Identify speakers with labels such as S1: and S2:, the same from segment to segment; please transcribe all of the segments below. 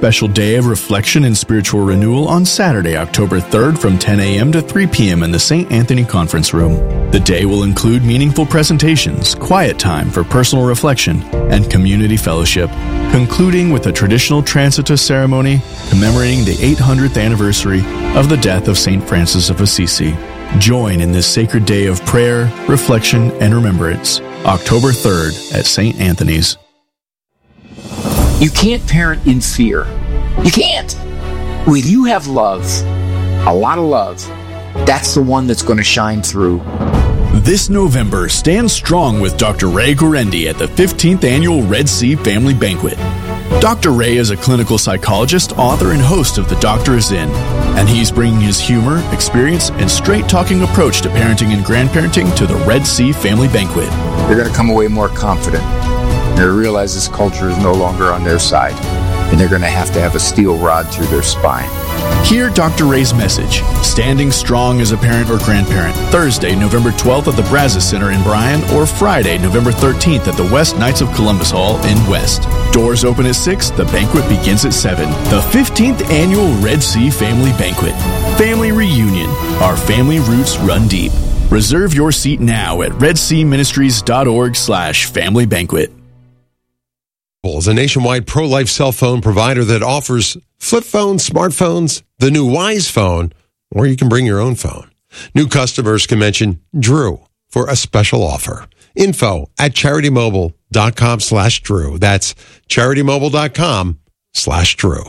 S1: special day of reflection and spiritual renewal on Saturday, October 3rd from 10 a.m. to 3 p.m. in the St. Anthony Conference Room. The day will include meaningful presentations, quiet time for personal reflection, and community fellowship, concluding with a traditional Transitus ceremony commemorating the 800th anniversary of the death of St. Francis of Assisi. Join in this sacred day of prayer, reflection, and remembrance, October 3rd at St. Anthony's.
S2: You can't parent in fear. You can't. When you have love, a lot of love, that's the one that's going to shine through.
S1: This November, stand strong with Dr. Ray Guarendi at the 15th Annual Red Sea Family Banquet. Dr. Ray is a clinical psychologist, author, and host of The Doctor Is In, and he's bringing his humor, experience, and straight-talking approach to parenting and grandparenting to the Red Sea Family Banquet.
S2: They're going to come away more confident. They realize this culture is no longer on their side, and they're going to have a steel rod through their spine.
S1: Hear Dr. Ray's message, Standing Strong as a Parent or Grandparent, Thursday, November 12th at the Brazos Center in Bryan, or Friday, November 13th at the West Knights of Columbus Hall in West. Doors open at 6, the banquet begins at 7. The 15th Annual Red Sea Family Banquet. Family Reunion. Our family roots run deep. Reserve your seat now at redseaministries.org/family banquet.
S3: Is a nationwide pro-life cell phone provider that offers flip phones, smartphones, the new Wise phone, or you can bring your own phone. New customers can mention Drew for a special offer. Info at CharityMobile.com/Drew. That's CharityMobile.com/Drew.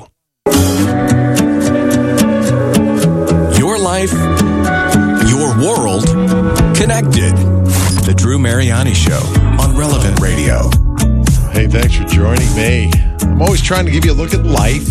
S4: Your life, your world, connected. The Drew Mariani Show on Relevant Radio.
S3: Hey, thanks for joining me. I'm always trying to give you a look at life,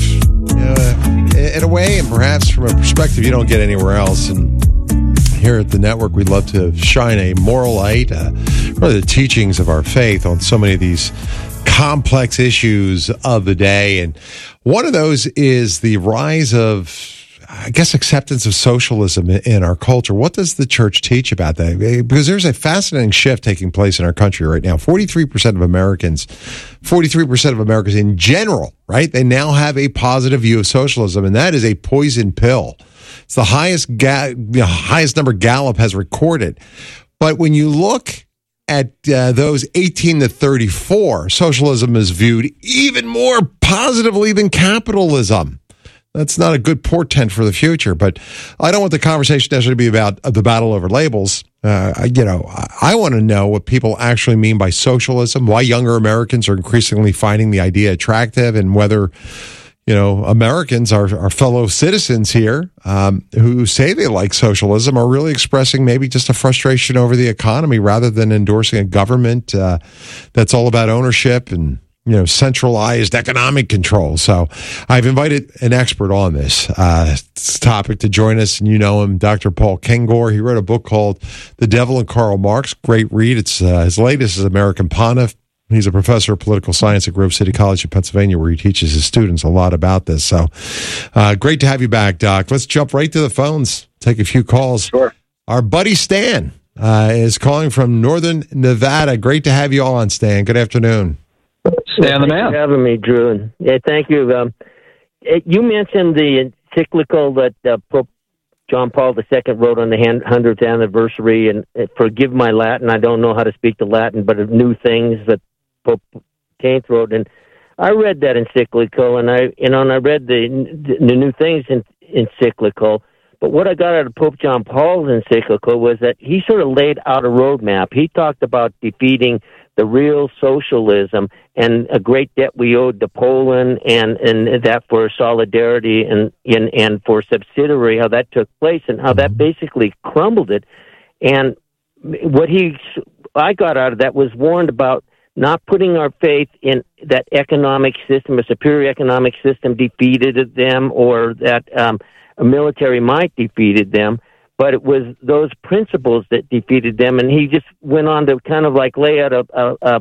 S3: in a way, and perhaps from a perspective you don't get anywhere else. And here at the network, we'd love to shine a moral light, really the teachings of our faith on so many of these complex issues of the day. And one of those is the rise of, I guess, acceptance of socialism in our culture. What does the church teach about that? Because there's a fascinating shift taking place in our country right now. 43% of Americans in general, right? They now have a positive view of socialism, and that is a poison pill. It's the highest number Gallup has recorded. But when you look at those 18 to 34, socialism is viewed even more positively than capitalism. That's not a good portent for the future, but I don't want the conversation necessarily to be about the battle over labels. I want to know what people actually mean by socialism, why younger Americans are increasingly finding the idea attractive, and whether, Americans, our fellow citizens here, who say they like socialism, are really expressing maybe just a frustration over the economy rather than endorsing a government that's all about ownership and centralized economic control. So I've invited an expert on this topic to join us, and you know him, Dr. Paul Kengor. He wrote a book called The Devil and Karl Marx. Great read. It's his latest is American Pontiff. He's a professor of political science at Grove City College in Pennsylvania, where he teaches his students a lot about this. So great to have you back, Doc. Let's jump right to the phones, take a few calls.
S5: Sure.
S3: Our buddy Stan is calling from Northern Nevada. Great to have you on, Stan. Good afternoon.
S5: Stan the man.
S6: Thanks for having me, Drew. Yeah, thank you. You mentioned the encyclical that Pope John Paul II wrote on the 100th anniversary, and forgive my Latin, I don't know how to speak the Latin, but of new things that Pope Taint wrote. And I read that encyclical, and I read the new things encyclical. But what I got out of Pope John Paul's encyclical was that he sort of laid out a roadmap. He talked about defeating the real socialism and a great debt we owed to Poland, and that for solidarity and for subsidiary, how that took place and how that basically crumbled it. And what I got out of that was warned about not putting our faith in that economic system, a superior economic system defeated them, or that a military might defeated them, but it was those principles that defeated them. And he just went on to kind of like lay out a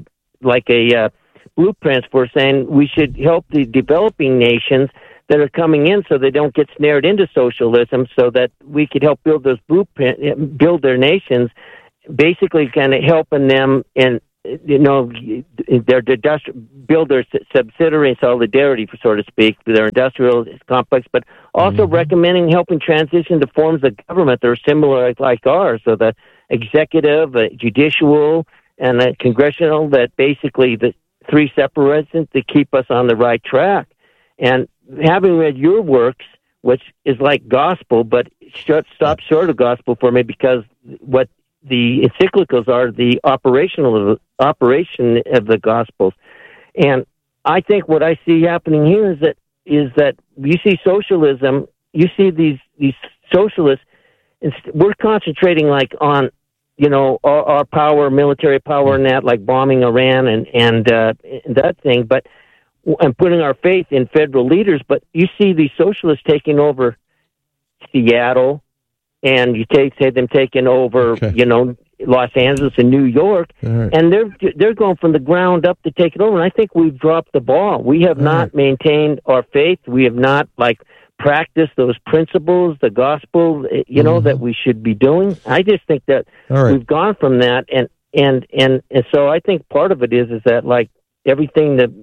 S6: blueprint for saying we should help the developing nations that are coming in so they don't get snared into socialism, so that we could help build those build their nations, basically kind of helping them in build their subsidiary in solidarity, so to speak, their industrial complex, but also recommending helping transition to forms of government that are similar like ours, so the executive, judicial, and the congressional, that basically the three separations to keep us on the right track. And having read your works, which is like gospel, but stop short of gospel for me, because what the encyclicals are the operation of the Gospels. And I think what I see happening here is that you see socialism, you see these socialists, we're concentrating like on, our power, military power, and that, like bombing Iran and that thing, and putting our faith in federal leaders. But you see these socialists taking over Seattle, and you say them taking over, Los Angeles and New York, and they're going from the ground up to take it over. And I think we've dropped the ball. We have not maintained our faith. We have not practiced those principles, the gospel, that we should be doing. I just think that we've gone from that, and so I think part of it is that everything that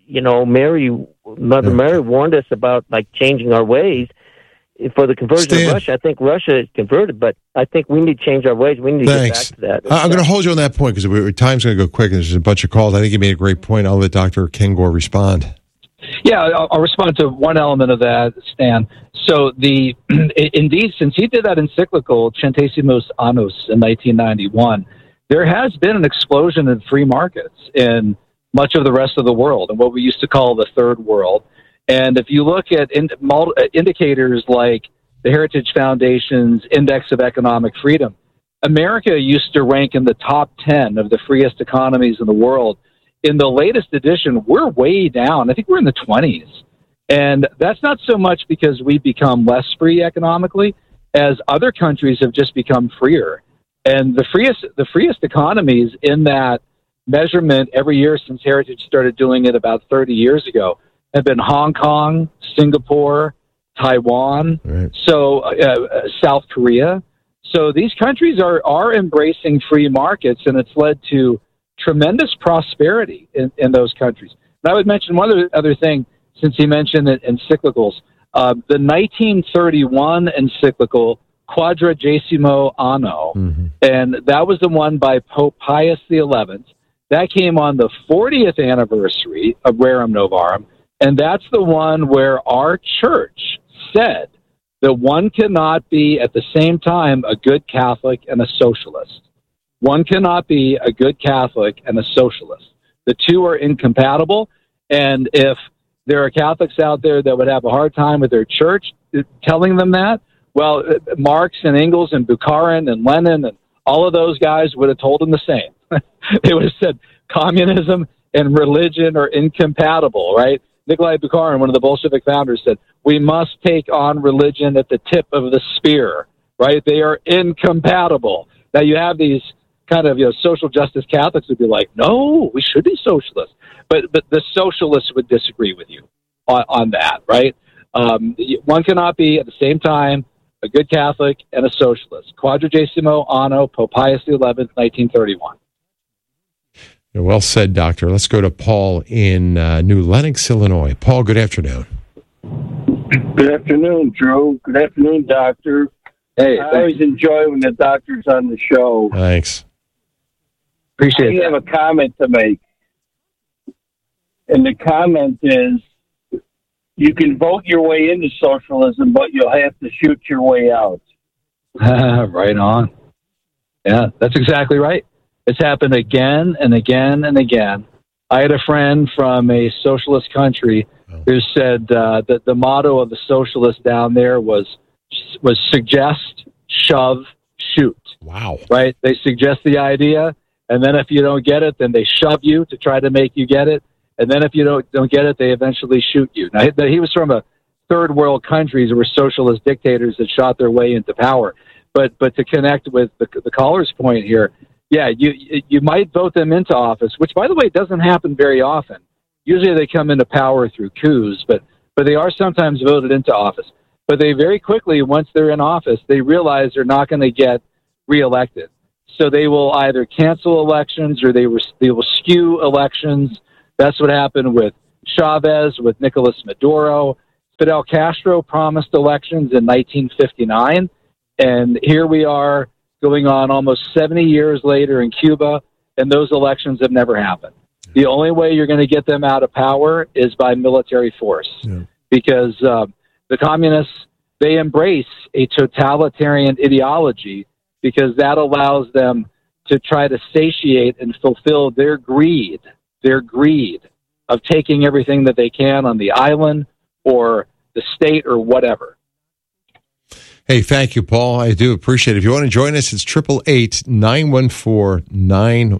S6: Mother Mary warned us about, changing our ways. For the conversion of Russia, I think Russia is converted, but I think we need to change our ways. We need to get back to that.
S3: I'm going to hold you on that point because time's going to go quick and there's a bunch of calls. I think you made a great point. I'll let Dr. Ken Gore respond.
S5: Yeah, I'll respond to one element of that, Stan. So indeed, since he did that encyclical, Centesimus Annus, in 1991, there has been an explosion in free markets in much of the rest of the world, and what we used to call the third world. And if you look at indicators like the Heritage Foundation's Index of Economic Freedom, America used to rank in the top 10 of the freest economies in the world. In the latest edition, we're way down. I think we're in the 20s. And that's not so much because we've become less free economically, as other countries have just become freer. And the freest economies in that measurement every year since Heritage started doing it about 30 years ago have been Hong Kong, Singapore, Taiwan, South Korea. So these countries are embracing free markets, and it's led to tremendous prosperity in those countries. And I would mention one other thing, since he mentioned encyclicals. The 1931 encyclical Quadragesimo Anno, and that was the one by Pope Pius XI. That came on the 40th anniversary of Rerum Novarum, and that's the one where our church said that one cannot be at the same time a good Catholic and a socialist. One cannot be a good Catholic and a socialist. The two are incompatible, and if there are Catholics out there that would have a hard time with their church telling them that, well, Marx and Engels and Bukharin and Lenin and all of those guys would have told them the same. They would have said communism and religion are incompatible, right? Nikolai Bukharin, one of the Bolshevik founders, said, we must take on religion at the tip of the spear, right? They are incompatible. Now you have these kind of social justice Catholics would be like, no, we should be socialists. But the socialists would disagree with you on that, right? One cannot be at the same time a good Catholic and a socialist. Quadragesimo Anno, Pope Pius XI, 1931.
S3: Well said, Doctor. Let's go to Paul in New Lenox, Illinois. Paul, good afternoon.
S7: Good afternoon, Drew. Good afternoon, Doctor.
S5: Hey,
S7: I always enjoy when the doctor's on the show.
S3: Thanks.
S5: Appreciate it.
S7: I have a comment to make. And the comment is, you can vote your way into socialism, but you'll have to shoot your way out.
S5: Right on. Yeah, that's exactly right. It's happened again and again and again. I had a friend from a socialist country who said that the motto of the socialists down there was suggest, shove, shoot.
S3: Wow.
S5: Right? They suggest the idea, and then if you don't get it, then they shove you to try to make you get it. And then if you don't get it, they eventually shoot you. Now, he was from a third world country. There were socialist dictators that shot their way into power. But to connect with the caller's point here, yeah, you might vote them into office, which, by the way, doesn't happen very often. Usually they come into power through coups, but they are sometimes voted into office. But they very quickly, once they're in office, they realize they're not going to get reelected. So they will either cancel elections or they will skew elections. That's what happened with Chavez, with Nicolas Maduro. Fidel Castro promised elections in 1959, and here we are going on almost 70 years later in Cuba, and those elections have never happened. The only way you're going to get them out of power is by military force, because the communists, they embrace a totalitarian ideology because that allows them to try to satiate and fulfill their greed of taking everything that they can on the island or the state or whatever.
S3: Hey, thank you, Paul. I do appreciate it. If you want to join us, it's 888-914-9149.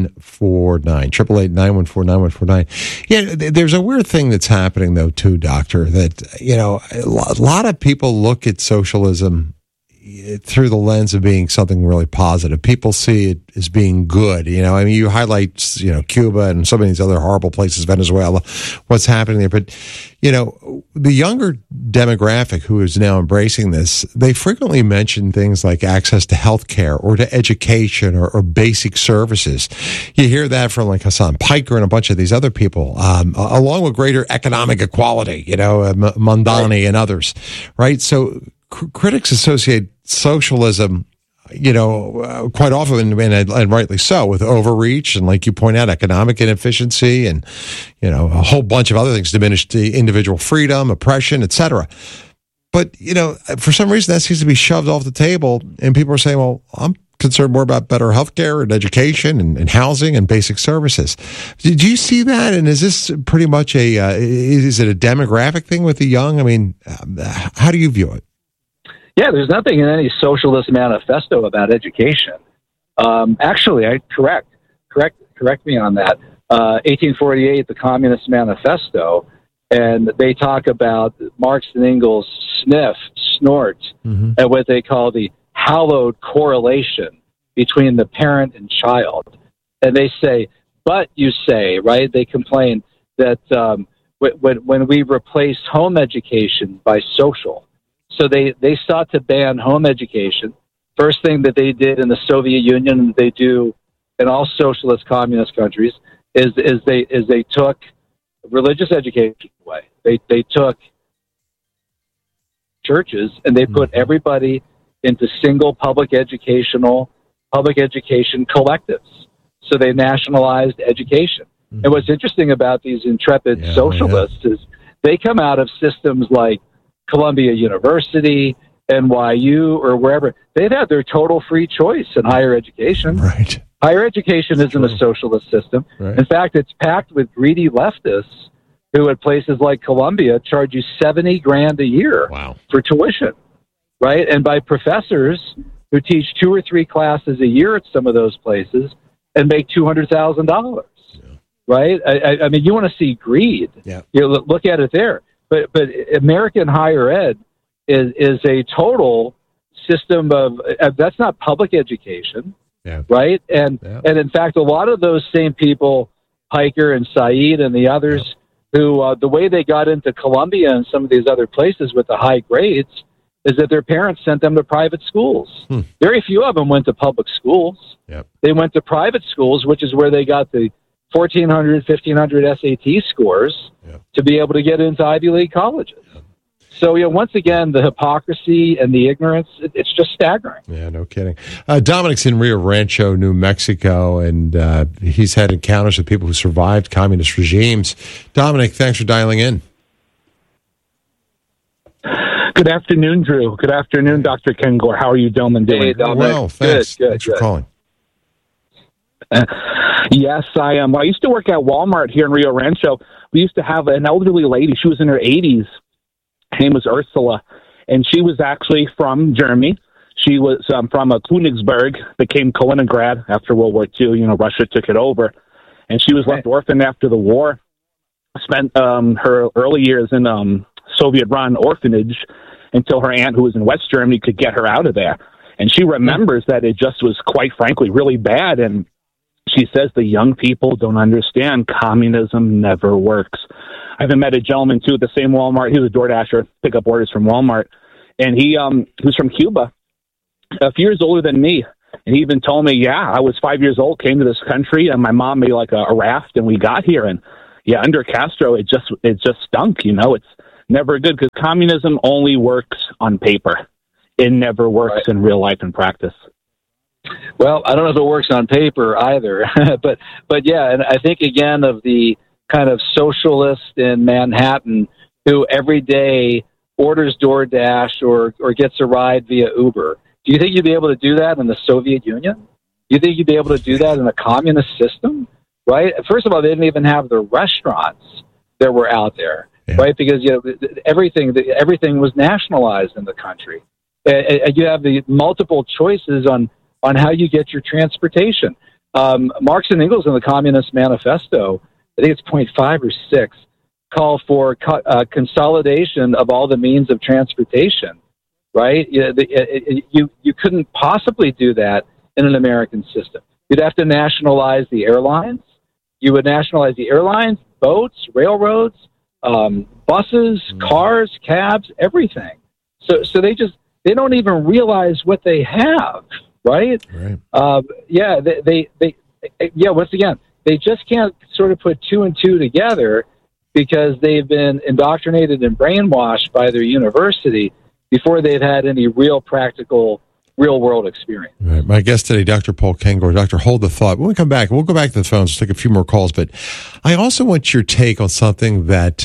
S3: 888-914-9149. Yeah, there's a weird thing that's happening, though, too, Doctor, that, a lot of people look at socialism through the lens of being something really positive. People see it as being good. You highlight, Cuba and some of these other horrible places, Venezuela, what's happening there. But, the younger demographic who is now embracing this, they frequently mention things like access to health care or to education or basic services. You hear that from like Hassan Piker and a bunch of these other people, along with greater economic equality, Mondani and others, right? So critics associate socialism, quite often, and rightly so, with overreach and, like you point out, economic inefficiency and, a whole bunch of other things, diminished individual freedom, oppression, etc. But, for some reason that seems to be shoved off the table, and people are saying, well, I'm concerned more about better health care and education and housing and basic services. Did you see that? And is this pretty much is it a demographic thing with the young? I mean, how do you view it?
S5: Yeah, there's nothing in any socialist manifesto about education. Actually, correct me on that. 1848, the Communist Manifesto, and they talk about Marx and Engels' snort at what they call the hallowed correlation between the parent and child. And they say, but you say, right? They complain that when we replaced home education by social. So they sought to ban home education. First thing that they did in the Soviet Union, and they do in all socialist communist countries, is they took religious education away. They took churches and they put everybody into single public education collectives. So they nationalized education. And what's interesting about these intrepid socialists is they come out of systems like Columbia University, NYU, or wherever. They've had their total free choice in higher education.
S3: Right.
S5: Higher education isn't a socialist system.
S3: Right.
S5: In fact, it's packed with greedy leftists who at places like Columbia charge you $70,000 a year for tuition, right? And by professors who teach 2 or 3 classes a year at some of those places and make $200,000, right? I mean, you want to see greed. Yeah. Look at it there. But American higher ed is a total system of that's not public education, right? And in fact, a lot of those same people, Piker and Said and the others, who the way they got into Columbia and some of these other places with the high grades is that their parents sent them to private schools. Very few of them went to public schools. They went to private schools, which is where they got the 1,400, 1,500 SAT scores to be able to get into Ivy League colleges. So, once again, the hypocrisy and the ignorance, it's just staggering. Yeah,
S3: no kidding. Dominic's in Rio Rancho, New Mexico, and he's had encounters with people who survived communist regimes. Dominic, thanks for dialing in.
S8: Good afternoon, Drew. Good afternoon, Dr. Ken Gore. How are you doing?
S5: Hey, Dominic.
S3: Well, thanks. Thanks for calling.
S8: Yes, I am. I used to work at Walmart here in Rio Rancho. We used to have an elderly lady. She was in her 80s. Her name was Ursula, and she was actually from Germany. She was from Königsberg, became Kaliningrad after World War II. Russia took it over, and she was left orphaned after the war. Spent her early years in Soviet-run orphanage until her aunt, who was in West Germany, could get her out of there. And she remembers that it just was, quite frankly, really bad. And she says the young people don't understand communism never works. I even met a gentleman, too, at the same Walmart. He was a DoorDasher, pick up orders from Walmart. And he was from Cuba, a few years older than me. And he even told me, yeah, I was 5 years old, came to this country, and my mom made like a raft, and we got here. And yeah, under Castro, it just stunk. You know, it's never good because communism only works on paper. It never works in real life and practice.
S5: Well, I don't know if it works on paper either, but yeah, and I think again of the kind of socialist in Manhattan who every day orders DoorDash or gets a ride via Uber. Do you think you'd be able to do that in the Soviet Union? Do you think you'd be able to do that in a communist system? Right? First of all, they didn't even have the restaurants that were out there, right? Because everything was nationalized in the country. You have the multiple choices on how you get your transportation. Marx and Engels in the Communist Manifesto, I think it's point 5 or 6, call for consolidation of all the means of transportation, right? You couldn't possibly do that in an American system. You'd have to nationalize the airlines. You would nationalize the airlines, boats, railroads, buses, cars, cabs, everything. So they don't even realize what they have, right? Once again, they just can't sort of put 2 and 2 together because they've been indoctrinated and brainwashed by their university before they've had any real practical, real-world experience.
S3: Right. My guest today, Dr. Paul Kengor. Dr., hold the thought. When we come back, we'll go back to the phones, take a few more calls, but I also want your take on something that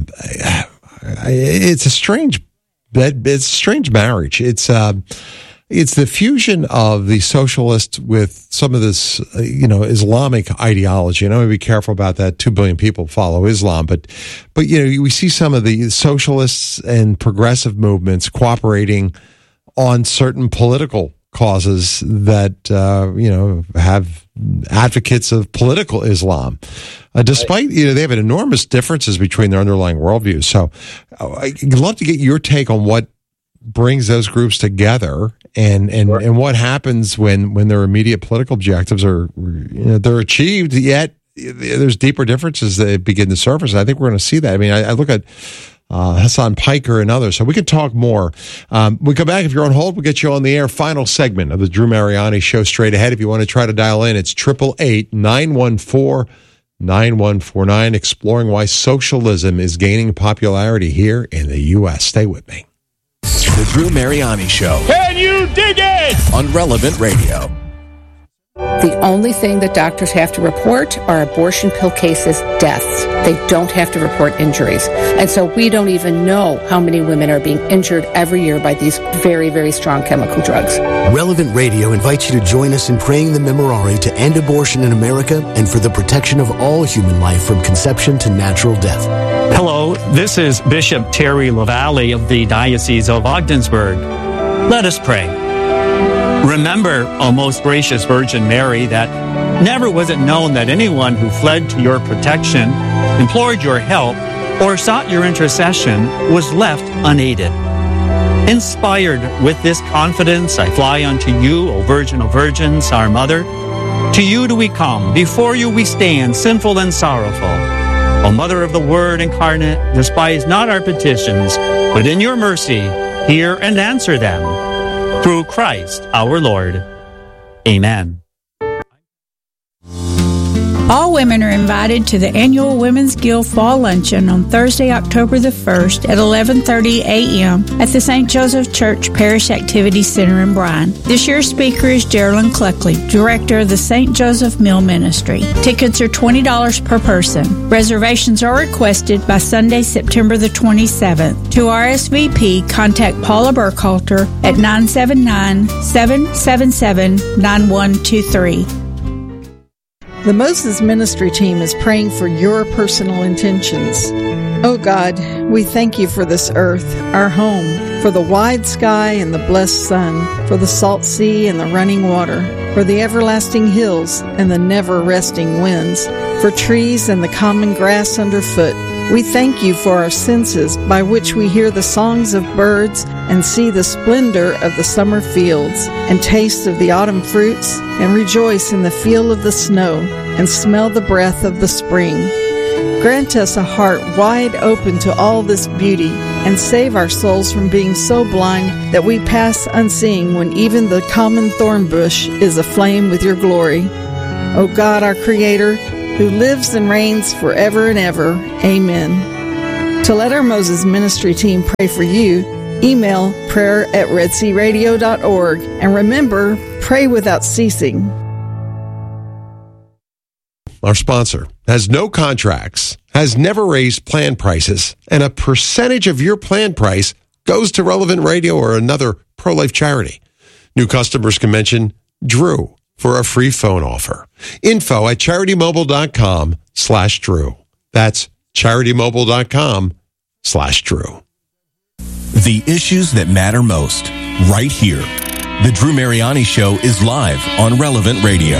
S3: it's a strange marriage. It's the fusion of the socialist with some of this, Islamic ideology. And I want to be careful about that. 2 billion people follow Islam, but we see some of the socialists and progressive movements cooperating on certain political causes that have advocates of political Islam, despite they have enormous differences between their underlying worldviews. So, I'd love to get your take on what brings those groups together and what happens when their immediate political objectives are they're achieved, yet there's deeper differences that begin to surface. I think we're going to see that. I mean, I look at Hassan Piker and others, so we could talk more. We come back. If you're on hold, we'll get you on the air. Final segment of the Drew Mariani Show straight ahead. If you want to try to dial in, it's 888-914-9149, exploring why socialism is gaining popularity here in the U.S. Stay with me.
S4: The Drew Mariani Show.
S9: Can you dig it?
S4: On Relevant Radio.
S10: The only thing that doctors have to report are abortion pill cases, deaths. They don't have to report injuries. And so we don't even know how many women are being injured every year by these very, very strong chemical drugs.
S11: Relevant Radio invites you to join us in praying the Memorare to end abortion in America and for the protection of all human life from conception to natural death.
S12: Hello, this is Bishop Terry LaValle of the Diocese of Ogdensburg. Let us pray. Remember, O most gracious Virgin Mary, that never was it known that anyone who fled to your protection, implored your help, or sought your intercession was left unaided. Inspired with this confidence, I fly unto you, O Virgin of Virgins, our Mother. To you do we come, before you we stand, sinful and sorrowful. O Mother of the Word incarnate, despise not our petitions, but in your mercy hear and answer them. Through Christ our Lord. Amen.
S13: All women are invited to the annual Women's Guild Fall Luncheon on Thursday, October the 1st at 11:30 a.m. at the St. Joseph Church Parish Activity Center in Bryan. This year's speaker is Geraldine Cluckley, Director of the St. Joseph Mill Ministry. Tickets are $20 per person. Reservations are requested by Sunday, September the 27th. To RSVP, contact Paula Burkhalter at 979-777-9123.
S14: The Moses Ministry team is praying for your personal intentions. Oh God, we thank you for this earth, our home, for the wide sky and the blessed sun, for the salt sea and the running water, for the everlasting hills and the never-resting winds, for trees and the common grass underfoot. We thank you for our senses by which we hear the songs of birds and see the splendor of the summer fields and taste of the autumn fruits and rejoice in the feel of the snow and smell the breath of the spring. Grant us a heart wide open to all this beauty, and save our souls from being so blind that we pass unseeing when even the common thorn bush is aflame with your glory. O God, our Creator, who lives and reigns forever and ever. Amen. To let our Moses Ministry team pray for you, email prayer@redsearadio.org, and remember, pray without ceasing.
S3: Our sponsor has no contracts, has never raised plan prices, and a percentage of your plan price goes to Relevant Radio or another pro-life charity. New customers can mention Drew for a free phone offer. Info at CharityMobile.com/Drew. That's CharityMobile.com/Drew.
S4: The issues that matter most, right here. The Drew Mariani Show is live on Relevant Radio.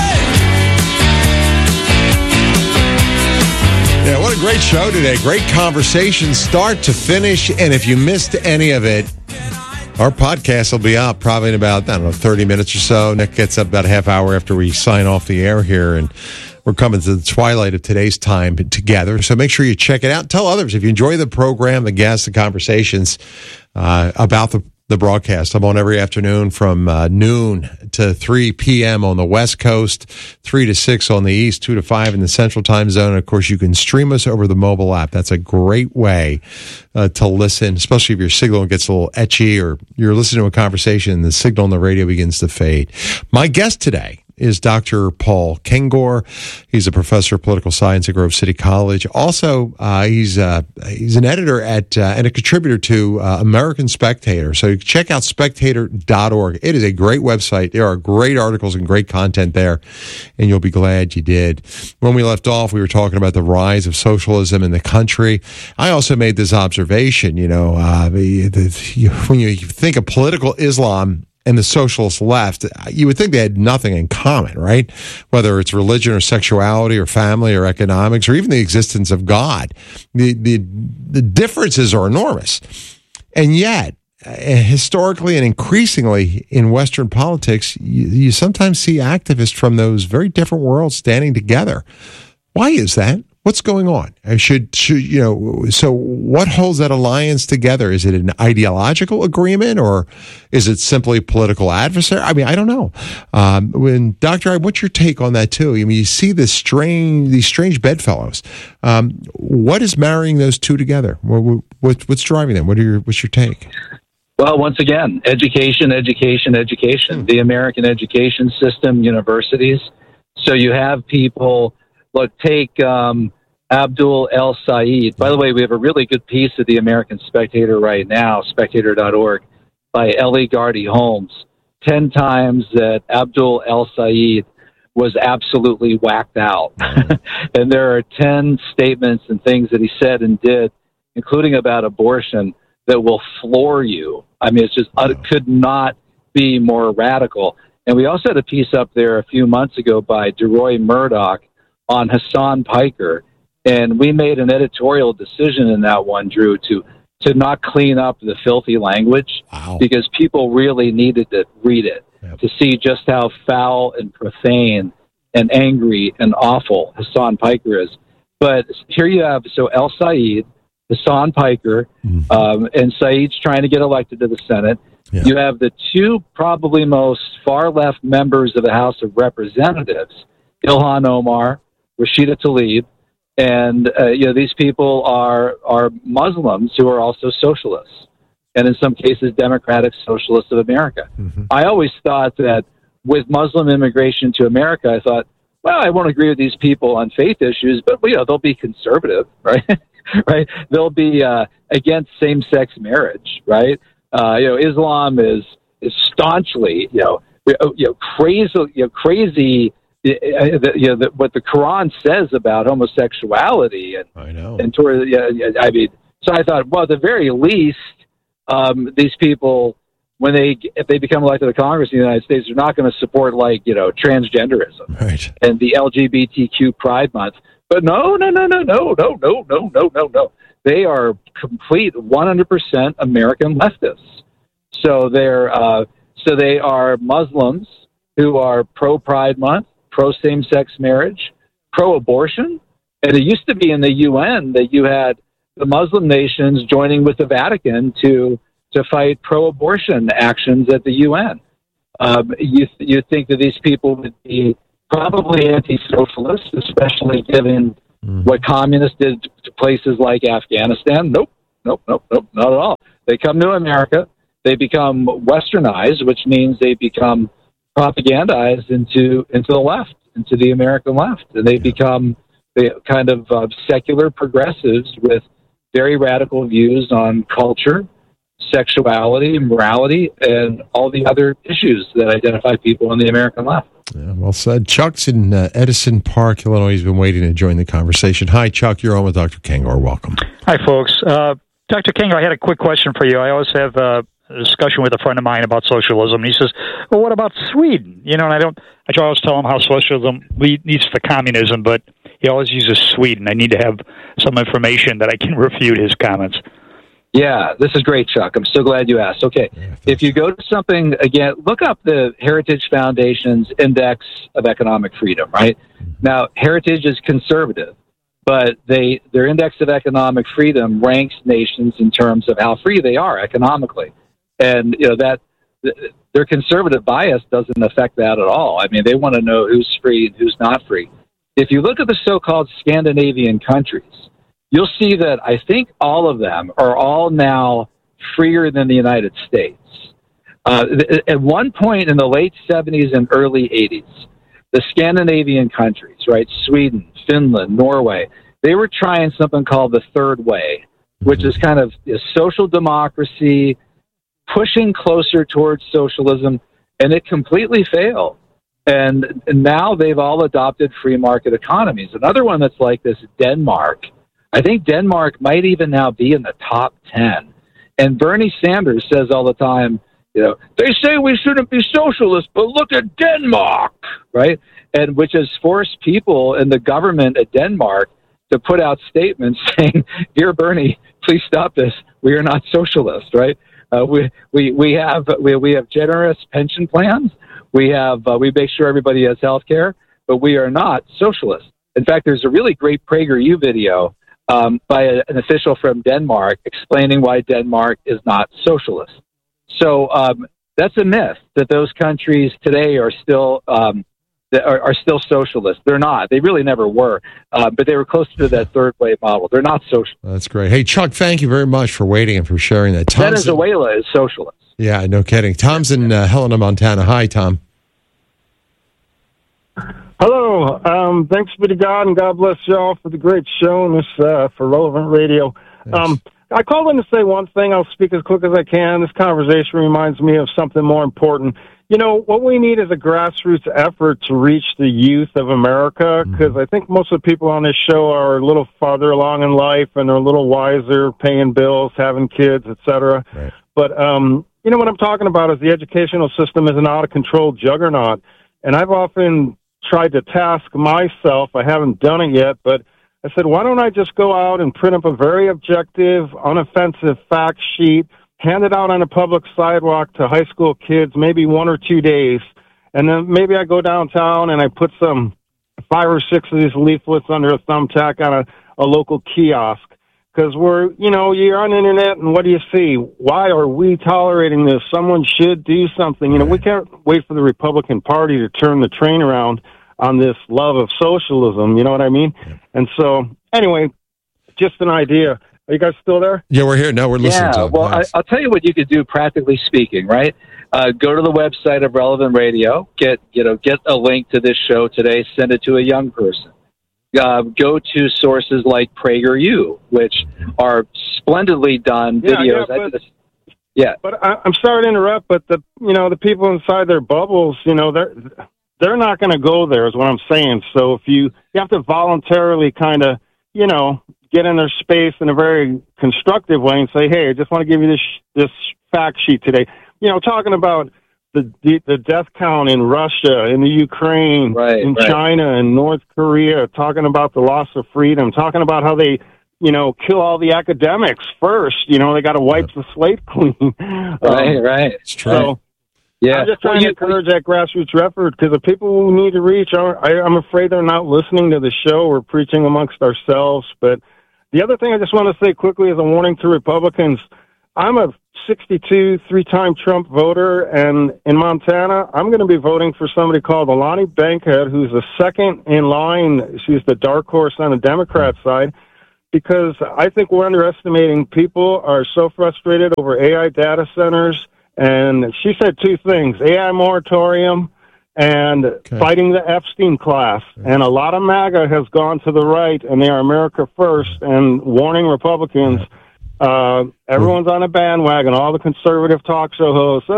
S3: Yeah, what a great show today. Great conversation, start to finish. And if you missed any of it, our podcast will be out probably in about, 30 minutes or so. Nick gets up about a half hour after we sign off the air here. And we're coming to the twilight of today's time together. So make sure you check it out. Tell others if you enjoy the program, the guests, the conversations about the broadcast. I'm on every afternoon from noon to 3 p.m. on the West Coast, 3 to 6 on the East, 2 to 5 in the Central Time Zone. And of course, you can stream us over the mobile app. That's a great way to listen, especially if your signal gets a little etchy or you're listening to a conversation and the signal on the radio begins to fade. My guest today is Dr. Paul Kengor. He's a professor of political science at Grove City College. Also, he's an editor at and a contributor to American Spectator. So you can check out spectator.org. It is a great website. There are great articles and great content there, and you'll be glad you did. When we left off, we were talking about the rise of socialism in the country. I also made this observation, when you think of political Islam and the socialist left, you would think they had nothing in common, right? Whether it's religion or sexuality or family or economics or even the existence of God. The differences are enormous. And yet, historically and increasingly in Western politics, you sometimes see activists from those very different worlds standing together. Why is that? What's going on? So what holds that alliance together? Is it an ideological agreement or is it simply political adversary? I mean, I don't know. Dr. what's your take on that too? I mean, you see these strange bedfellows. What is marrying those two together? What's driving them? What's your take?
S5: Well, once again, education. The American education system, universities. So you have people. Look, take Abdul El Sayed. By the way, we have a really good piece of the American Spectator right now, spectator.org, by Ellie Gardy Holmes. 10 times that Abdul El Sayed was absolutely whacked out. And there are 10 statements and things that he said and did, including about abortion, that will floor you. I mean, it's just could not be more radical. And we also had a piece up there a few months ago by DeRoy Murdoch on Hassan Piker, and we made an editorial decision in that one, Drew, to not clean up the filthy language because people really needed to read it to see just how foul and profane and angry and awful Hassan Piker is. But here you have, El Sayed, Hassan Piker, and Saeed's trying to get elected to the Senate. Yeah. You have the two probably most far-left members of the House of Representatives, Ilhan Omar, Rashida Tlaib, and these people are Muslims who are also socialists, and in some cases Democratic Socialists of America. Mm-hmm. I always thought that with Muslim immigration to America, I thought, well, I won't agree with these people on faith issues, but they'll be conservative, right? Right? They'll be against same-sex marriage, right? Islam is staunchly, crazy. What the Quran says about homosexuality and so I thought, well, at the very least, these people, if they become elected to Congress in the United States, they're not going to support transgenderism and the LGBTQ Pride Month. But no. They are complete 100% American leftists. So they are Muslims who are pro Pride Month, pro same-sex marriage, pro-abortion, And it used to be in the UN that you had the Muslim nations joining with the Vatican to fight pro-abortion actions at the UN. You think that these people would be probably anti-socialist, especially given what communists did to places like Afghanistan? Nope, not at all. They come to America, they become westernized, which means they become propagandized into the left, into the American left, and they become the kind of secular progressives with very radical views on culture, sexuality, morality, and all the other issues that identify people on the American left.
S3: Yeah, well said. Chuck's in Edison Park, Illinois. He's been waiting to join the conversation. Hi, Chuck. You're on with Dr. Kengor. Welcome.
S15: Hi, folks. Dr. Kengor, I had a quick question for you. I always have a discussion with a friend of mine about socialism. He says, well, what about Sweden? And I always tell him how socialism leads to communism, but he always uses Sweden. I need to have some information that I can refute his comments.
S5: Yeah, this is great, Chuck. I'm so glad you asked. Okay, if you go to something, again, look up the Heritage Foundation's Index of Economic Freedom, right? Now, Heritage is conservative, but their Index of Economic Freedom ranks nations in terms of how free they are economically. And, that their conservative bias doesn't affect that at all. I mean, they want to know who's free and who's not free. If you look at the so-called Scandinavian countries, you'll see that I think all of them are all now freer than the United States. At one point in the late 70s and early 80s, the Scandinavian countries, right, Sweden, Finland, Norway, they were trying something called the Third Way, which is kind of a social democracy, pushing closer towards socialism, and it completely failed. And now they've all adopted free market economies. Another one that's like this, Denmark. I think Denmark might even now be in the top 10. And Bernie Sanders says all the time, they say we shouldn't be socialist, but look at Denmark, right? And which has forced people in the government at Denmark to put out statements saying, "Dear Bernie, please stop this. We are not socialist," right? We have generous pension plans. We make sure everybody has health care, but we are not socialist. In fact, there's a really great PragerU video by an official from Denmark explaining why Denmark is not socialist. So that's a myth that those countries today are still socialist. They're not. They really never were, but they were closer to that Third Way model. They're not socialist.
S3: That's great. Hey, Chuck, thank you very much for waiting and for sharing that.
S5: Venezuela is socialist.
S3: Yeah, no kidding. Tom's in Helena, Montana. Hi, Tom.
S16: Hello. Thanks be to God, and God bless y'all for the great show and this for Relevant Radio. I called in to say one thing. I'll speak as quick as I can. This conversation reminds me of something more important. What we need is a grassroots effort to reach the youth of America, because I think most of the people on this show are a little farther along in life and they're a little wiser, paying bills, having kids, etc. Right. But, what I'm talking about is the educational system is an out-of-control juggernaut. And I've often tried to task myself, I haven't done it yet, but I said, why don't I just go out and print up a very objective, unoffensive fact sheet, hand it out on a public sidewalk to high school kids, maybe 1 or 2 days, and then maybe I go downtown and I put some 5 or 6 of these leaflets under a thumbtack on a local kiosk. Because you're on the internet, and what do you see? Why are we tolerating this? Someone should do something. We can't wait for the Republican Party to turn the train around on this love of socialism. You know what I mean? Yeah. And so, anyway, just an idea. Are you guys still there?
S3: Yeah, we're here. No, we're listening to it.
S5: Well, nice. I'll tell you what you could do, practically speaking, right? Go to the website of Relevant Radio, get a link to this show today, send it to a young person. Go to sources like PragerU, which are splendidly done videos.
S16: But I'm sorry to interrupt, but the people inside their bubbles, they're not going to go there, is what I'm saying. So if you have to voluntarily kind of, get in their space in a very constructive way and say, hey, I just want to give you this fact sheet today. Talking about the death count in Russia, in the Ukraine, China, and North Korea, talking about the loss of freedom, talking about how they, kill all the academics first. They got to wipe the slate clean.
S5: Right.
S3: It's true.
S5: Yeah.
S16: I'm just trying to encourage that grassroots effort because the people we need to reach, I'm afraid they're not listening to the show. We're preaching amongst ourselves. But the other thing I just want to say quickly as a warning to Republicans, I'm a 62 three-time Trump voter, and in Montana, I'm going to be voting for somebody called Alani Bankhead, who's the second in line. She's the dark horse on the Democrat side, because I think we're underestimating. People are so frustrated over AI data centers, and she said two things: AI moratorium and fighting the Epstein class. And a lot of MAGA has gone to the right, and they are America first, and warning Republicans. Everyone's on a bandwagon. All the conservative talk show hosts,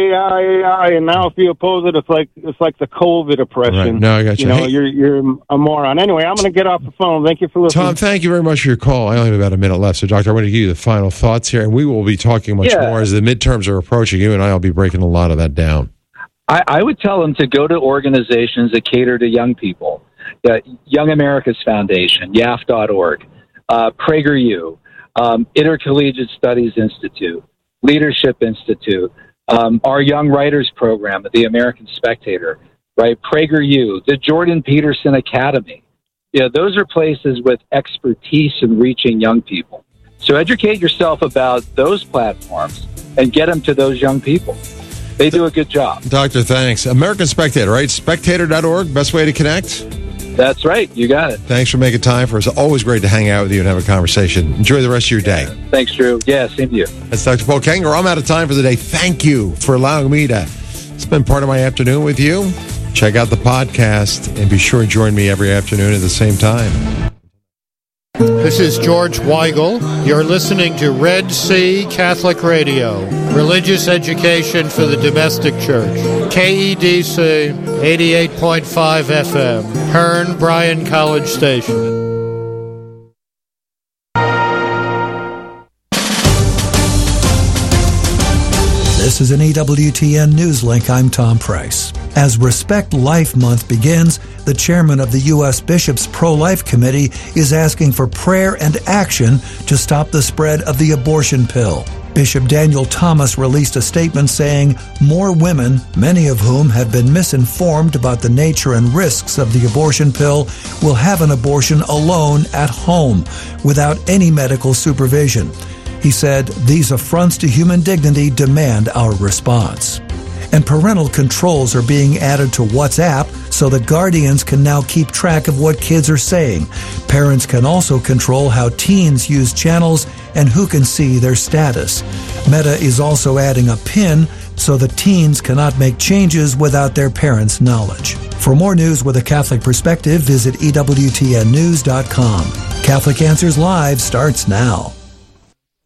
S16: AI, and now if you oppose it, it's like the COVID oppression.
S3: Right. No, I got you.
S16: You're a moron. Anyway, I'm going to get off the phone. Thank you for listening.
S3: Tom, thank you very much for your call. I only have about a minute left, so Doctor, I want to give you the final thoughts here, and we will be talking much more as the midterms are approaching. You and I will be breaking a lot of that down.
S5: I would tell them to go to organizations that cater to young people. Young America's Foundation, YAF.org, PragerU, Intercollegiate Studies Institute, Leadership Institute, our Young Writers Program at the American Spectator, right? PragerU, the Jordan Peterson Academy. Those are places with expertise in reaching young people. So educate yourself about those platforms and get them to those young people. They do a good job.
S3: Doctor, thanks. American Spectator, right? Spectator.org, best way to connect?
S5: That's right. You got it.
S3: Thanks for making time for us. Always great to hang out with you and have a conversation. Enjoy the rest of your day.
S5: Thanks, Drew. Yeah, same to you.
S3: That's Dr. Paul Kengor. I'm out of time for the day. Thank you for allowing me to spend part of my afternoon with you. Check out the podcast and be sure to join me every afternoon at the same time.
S17: This is George Weigel. You're listening to Red Sea Catholic Radio, religious education for the domestic church. KEDC 88.5 FM, Hearn Bryan College Station.
S18: This is an EWTN News Link. I'm Tom Price. As Respect Life Month begins, the chairman of the U.S. Bishops' Pro-Life Committee is asking for prayer and action to stop the spread of the abortion pill. Bishop Daniel Thomas released a statement saying more women, many of whom have been misinformed about the nature and risks of the abortion pill, will have an abortion alone at home without any medical supervision. He said, "These affronts to human dignity demand our response." And parental controls are being added to WhatsApp so that guardians can now keep track of what kids are saying. Parents can also control how teens use channels and who can see their status. Meta is also adding a PIN so that teens cannot make changes without their parents' knowledge. For more news with a Catholic perspective, visit EWTNnews.com. Catholic Answers Live starts now.